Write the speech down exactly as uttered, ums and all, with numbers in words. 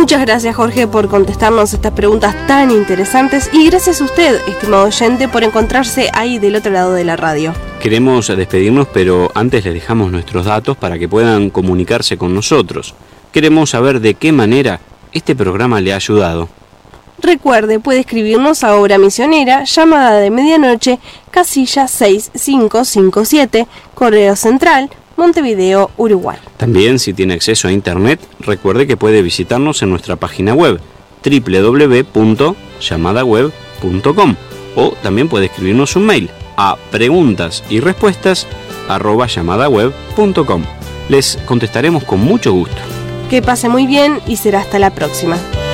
Muchas gracias, Jorge, por contestarnos estas preguntas tan interesantes, y gracias a usted, estimado oyente, por encontrarse ahí del otro lado de la radio. Queremos despedirnos, pero antes les dejamos nuestros datos para que puedan comunicarse con nosotros. Queremos saber de qué manera este programa le ha ayudado. Recuerde, puede escribirnos a Obra Misionera, llamada de medianoche, casilla seis cinco cinco siete, Correo Central, Montevideo, Uruguay. También, si tiene acceso a internet, recuerde que puede visitarnos en nuestra página web doble u doble u doble u punto llamada web punto com, o también puede escribirnos un mail a preguntas y respuestas arroba llamada web punto com. Les contestaremos con mucho gusto. Que pase muy bien y será hasta la próxima.